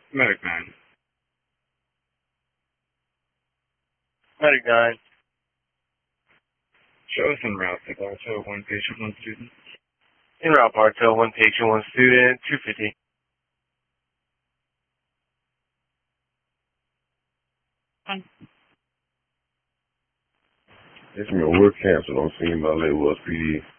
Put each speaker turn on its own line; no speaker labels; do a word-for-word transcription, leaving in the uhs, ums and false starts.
Medic nine.
Medic nine.
Show us en route to Bartow, one patient, one student.
En route Bartow, one patient, one student, two fifty.
It's me, we're canceled on scene by Lake West P D.